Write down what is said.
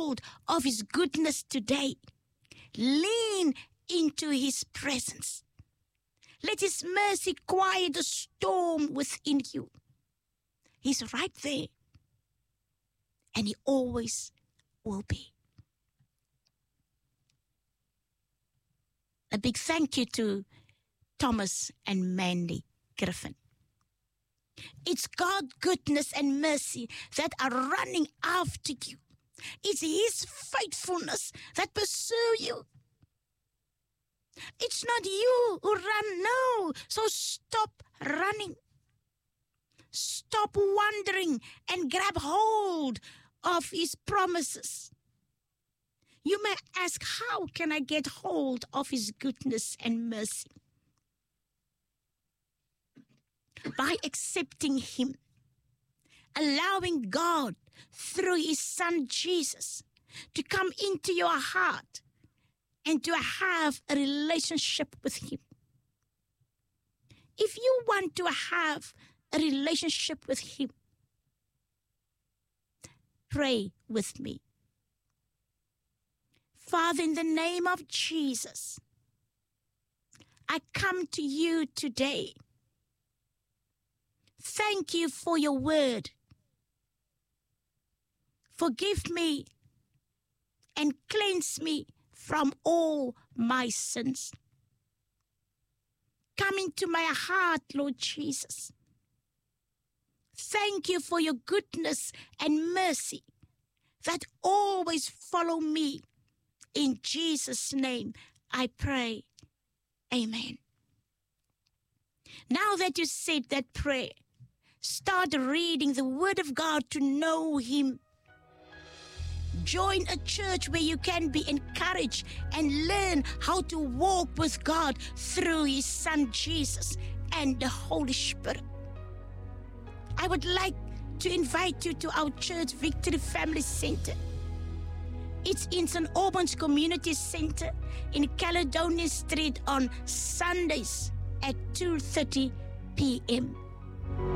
hold of His goodness today. Lean into His presence. Let His mercy quiet the storm within you. He's right there. And He always will be. A big thank you to Thomas and Mandy Griffin. It's God's goodness and mercy that are running after you. It's His faithfulness that pursue you. It's not you who run, no. So stop running. Stop wandering and grab hold of His promises. You may ask, how can I get hold of His goodness and mercy? By accepting Him, allowing God through His Son Jesus to come into your heart and to have a relationship with Him. If you want to have a relationship with Him, pray with me. Father, in the name of Jesus, I come to you today. Thank you for your word. Forgive me and cleanse me from all my sins. Come into my heart, Lord Jesus. Thank you for your goodness and mercy that always follow me. In Jesus' name, I pray. Amen. Now that you said that prayer, start reading the Word of God to know Him. Join a church where you can be encouraged and learn how to walk with God through His Son Jesus and the Holy Spirit. I would like to invite you to our church, Victory Family Center. It's in St. Albans Community Center in Caledonia Street on Sundays at 2:30 p.m.